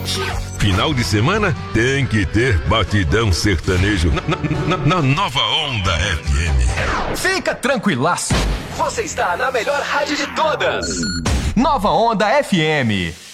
Final de semana tem que ter batidão sertanejo na Nova Onda FM. Fica tranquilaço. Você está na melhor rádio de todas. Nova Onda FM.